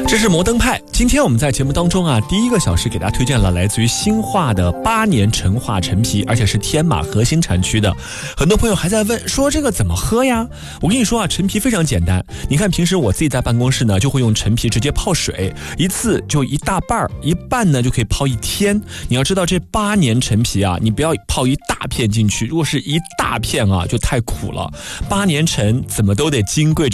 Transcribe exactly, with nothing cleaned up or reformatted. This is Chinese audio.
这是摩登派。今天我们在节目当中啊，第一个小时给大家推荐了来自于兴化的八年陈化陈皮，而且是天马核心产区的。很多朋友还在问说这个怎么喝呀？我跟你说啊，陈皮非常简单。你看平时我自己在办公室呢，就会用陈皮直接泡水，一次就一大半，一半呢就可以泡一天。你要知道这八年陈皮啊，你不要泡一大片进去，如果是一大片啊，就太苦了。八年陈怎么都得金贵着